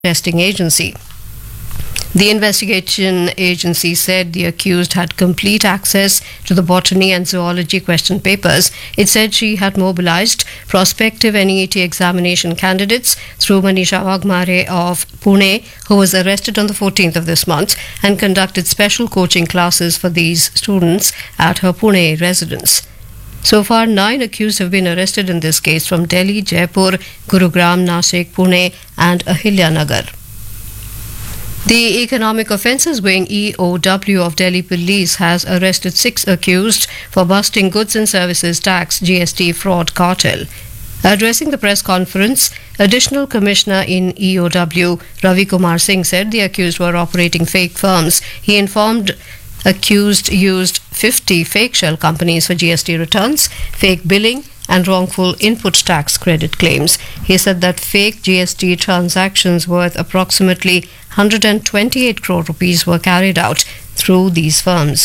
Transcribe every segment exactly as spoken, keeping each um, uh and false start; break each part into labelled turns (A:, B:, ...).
A: testing agency. The investigation agency said the accused had complete access to the botany and zoology question papers. It said she had mobilized prospective N E A T examination candidates through Manisha Wagmare of Pune, who was arrested on the fourteenth of this month, and conducted special coaching classes for these students at her Pune residence. So far, nine accused have been arrested in this case from Delhi, Jaipur, Gurugram, Nashik, Pune and Ahilya-Nagar. The Economic Offences Wing E O W of Delhi Police has arrested six accused for busting goods and services tax G S T fraud cartel. Addressing the press conference, Additional Commissioner in E O W Ravi Kumar Singh said the accused were operating fake firms. He informed accused used fifty fake shell companies for G S T returns, fake billing and wrongful input tax credit claims. He said that fake G S T transactions worth approximately one hundred twenty-eight crore rupees were carried out through these firms.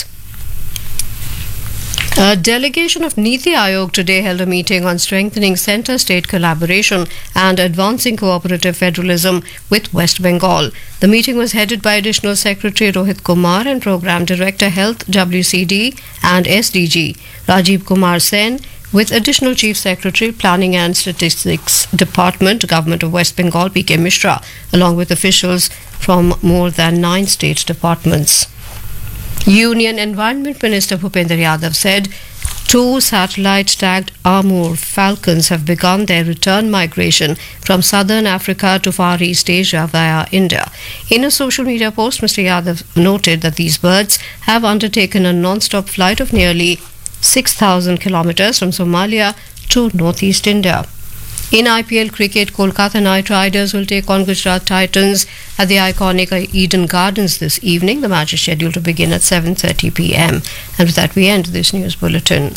A: A delegation of Niti Aayog today held a meeting on strengthening centre-state collaboration and advancing cooperative federalism with West Bengal. The meeting was headed by Additional Secretary Rohit Kumar and Program Director Health W C D and S D G Rajiv Kumar Sen, with Additional Chief Secretary Planning and Statistics Department, Government of West Bengal P K Mishra, along with officials from more than nine state departments. Union Environment Minister Bhupender Yadav said two satellite-tagged Amur falcons have begun their return migration from southern Africa to Far East Asia via India. In a social media post, Mister Yadav noted that these birds have undertaken a non-stop flight of nearly six thousand kilometers from Somalia to northeast India. In I P L cricket, Kolkata Knight Riders will take on Gujarat Titans at the iconic Eden Gardens this evening. The match is scheduled to begin at seven thirty p m. And with that, we end this news bulletin.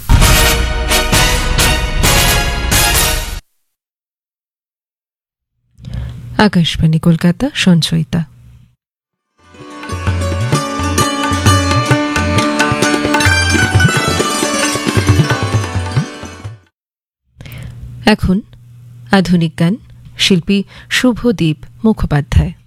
B: Akashvani Kolkata Sanchayita. এখন আধুনিক গান, শিল্পী শুভদীপ মুখোপাধ্যায়।